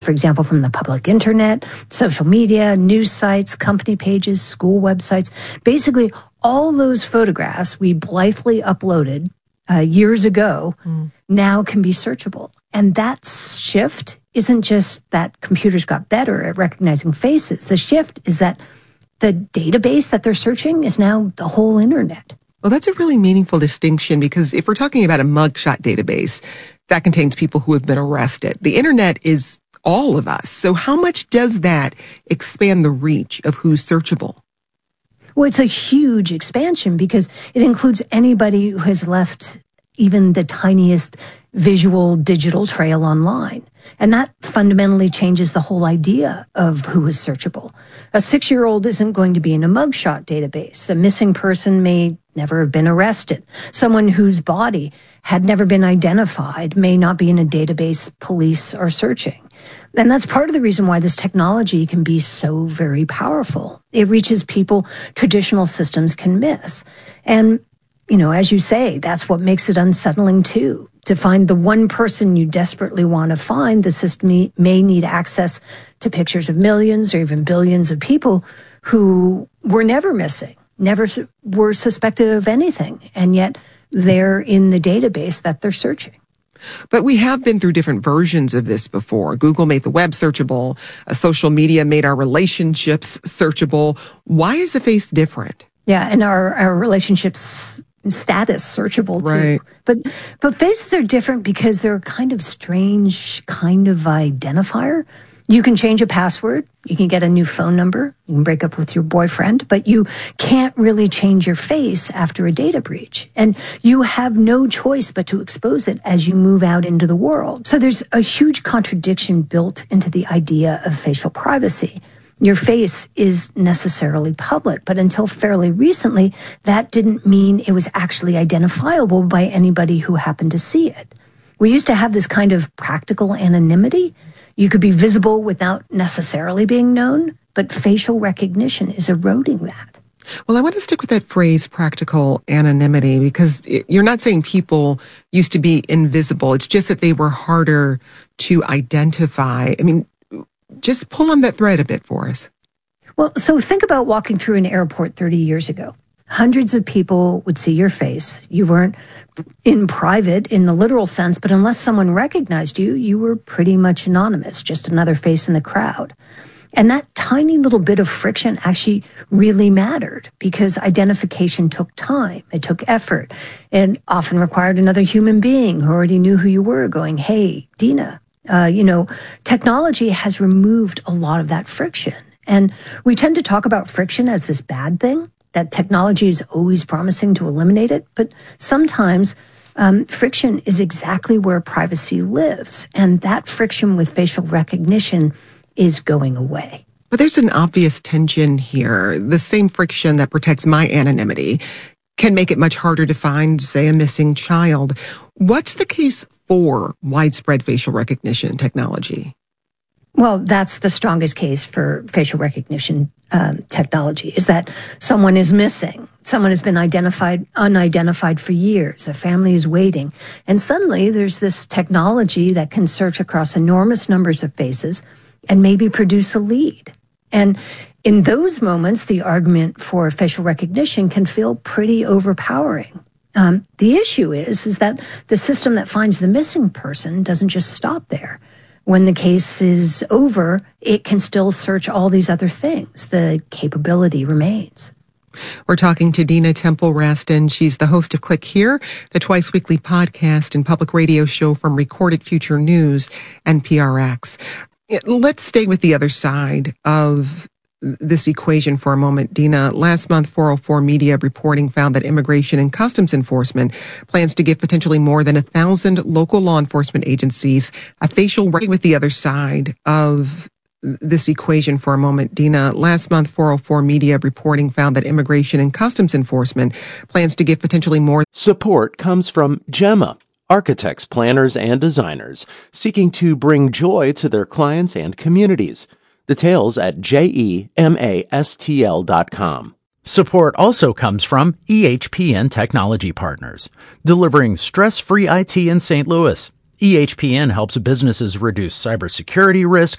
For example, from the public internet, social media, news sites, company pages, school websites. Basically, all those photographs we blithely uploaded years ago now can be searchable. And that shift isn't just that computers got better at recognizing faces. The shift is that the database that they're searching is now the whole internet. Well, that's a really meaningful distinction, because if we're talking about a mugshot database, that contains people who have been arrested. The internet is all of us. So how much does that expand the reach of who's searchable? Well, it's a huge expansion because it includes anybody who has left even the tiniest visual digital trail online. And that fundamentally changes the whole idea of who is searchable. A 6-year-old isn't going to be in a mugshot database. A missing person may never have been arrested. Someone whose body had never been identified may not be in a database police are searching. And that's part of the reason why this technology can be so very powerful. It reaches people traditional systems can miss. And, you know, as you say, that's what makes it unsettling too. To find the one person you desperately want to find, the system may need access to pictures of millions or even billions of people who were never missing, never were suspected of anything, and yet they're in the database that they're searching. But we have been through different versions of this before. Google made the web searchable. Social media made our relationships searchable. Why is the face different? Yeah, and our relationships status searchable too. Right. But faces are different because they're a kind of strange kind of identifier. You can change a password. You can get a new phone number. You can break up with your boyfriend, but you can't really change your face after a data breach. And you have no choice but to expose it as you move out into the world. So there's a huge contradiction built into the idea of facial privacy. Your face is necessarily public, but until fairly recently, that didn't mean it was actually identifiable by anybody who happened to see it. We used to have this kind of practical anonymity. You could be visible without necessarily being known, but facial recognition is eroding that. Well, I want to stick with that phrase, practical anonymity, because you're not saying people used to be invisible. It's just that they were harder to identify. I mean, just pull on that thread a bit for us. Well, so think about walking through an airport 30 years ago. Hundreds of people would see your face. You weren't in private in the literal sense, but unless someone recognized you, you were pretty much anonymous, just another face in the crowd. And that tiny little bit of friction actually really mattered because identification took time. It took effort. It often required another human being who already knew who you were going, hey, Dina. Technology has removed a lot of that friction. And we tend to talk about friction as this bad thing, that technology is always promising to eliminate it. But sometimes friction is exactly where privacy lives. And that friction with facial recognition is going away. But there's an obvious tension here. The same friction that protects my anonymity can make it much harder to find, say, a missing child. What's the case for widespread facial recognition technology? Well, that's the strongest case for facial recognition technology, is that someone is missing. Someone has been unidentified for years. A family is waiting. And suddenly there's this technology that can search across enormous numbers of faces and maybe produce a lead. And in those moments, the argument for facial recognition can feel pretty overpowering. The issue is that the system that finds the missing person doesn't just stop there. When the case is over, it can still search all these other things. The capability remains. We're talking to Dina Temple-Raston. She's the host of Click Here, the twice-weekly podcast and public radio show from Recorded Future News and PRX. Let's stay with the other side of this equation for a moment, Dina. Last month, 404 Media reporting found that Immigration and Customs Enforcement plans to give potentially more than 1,000 local law enforcement agencies a facial recognition. With the other side of this equation for a moment, Dina. Last month, 404 Media reporting found that Immigration and Customs Enforcement plans to give potentially more. Support comes from Gemma, architects, planners, and designers seeking to bring joy to their clients and communities. Details at gemastl.com. Support also comes from EHPN Technology Partners, delivering stress-free IT in St. Louis. EHPN helps businesses reduce cybersecurity risk,